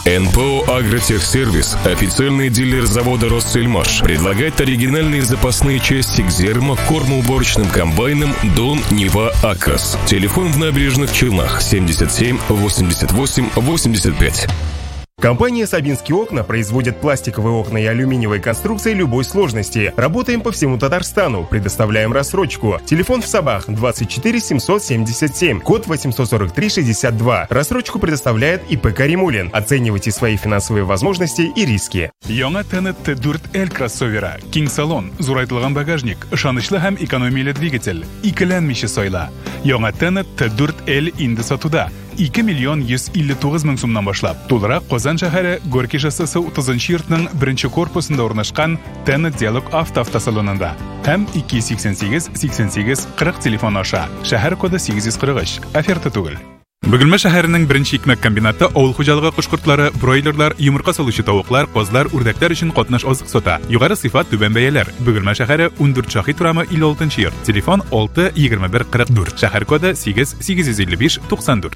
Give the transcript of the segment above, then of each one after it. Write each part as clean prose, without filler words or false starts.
НПО «Агротехсервис», официальный дилер завода «Россельмаш», предлагает оригинальные запасные части к зерно-кормоуборочным комбайнам «Дон», «Нева», «Акас». Телефон в Набережных Челнах 77 88 85. Компания «Сабинские окна» производит пластиковые окна и алюминиевые конструкции любой сложности. Работаем по всему Татарстану, предоставляем рассрочку. Телефон в Сабах 24 777, код 843-62. Рассрочку предоставляет ИП «Каримулин». Оценивайте свои финансовые возможности и риски. Яңа Тенет T4L кроссовері, киң салон, зурайтылған багажник, ышанычлы һәм экономияле двигатель, икеләнмичә сайла. Яңа Тенет T4L инде сатуда. 2 миллион 159 мең сумнан башлап. Тулырак Казан шәһәре Горький шоссесі 30-нчы йортның 1-нче корпусында урнашкан Тенет Диалог автосалонында. Һәм 288 88 40 телефон аша. Шәһәр коды 843. Оферта түгел. Бөгелмә шәһәренең беренче икмәк комбинаты авыл хуҗалыгы кушкортлары, бройлерлар, йомырка салучы тавыклар, козлар, үрдәкләр өчен катнаш азык сата. Югары сыйфат, түбән бәяләр. Бөгелмә шәһәре 14 Шаһит урамы 56-нчы йорт. Телефон 6 21 44. Шәһәр коды 8 855 94.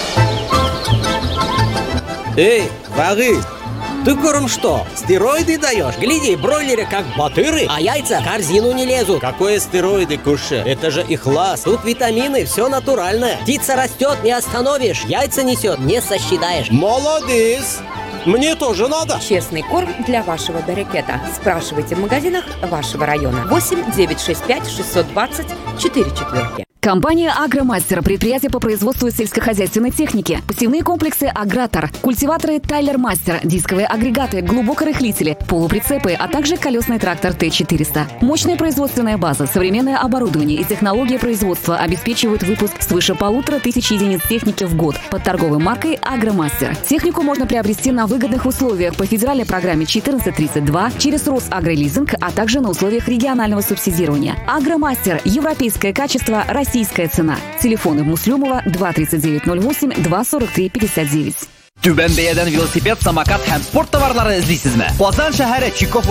Эй, Вагы, ты корм что, стероиды даешь? Гляди, бройлеры как батыры, а яйца в корзину не лезут. Какое стероиды, Куша? Это же ихлас. Тут витамины, все натуральное. Птица растет, не остановишь. Яйца несет, не сосчитаешь. Молодец! Мне тоже надо. Честный корм для вашего берекета. Спрашивайте в магазинах вашего района. 8 965 620 44. Компания «Агромастер» – предприятие по производству сельскохозяйственной техники. Посевные комплексы «Агратор», культиваторы «Тайлер Мастер», дисковые агрегаты, глубокорыхлители, полуприцепы, а также колесный трактор Т-400. Мощная производственная база, современное оборудование и технология производства обеспечивают выпуск свыше 1500 единиц техники в год под торговой маркой «Агромастер». Технику можно приобрести на выгодных условиях по федеральной программе 1432 через Росагролизинг, а также на условиях регионального субсидирования. «Агромастер» – европейское качество, российская цена. Телефоны Муслюмова 23908 243 59. Түбән бәядән велосипед, самокат һәм спорт товарлары эзлисезме? Казан шәһәре Чиков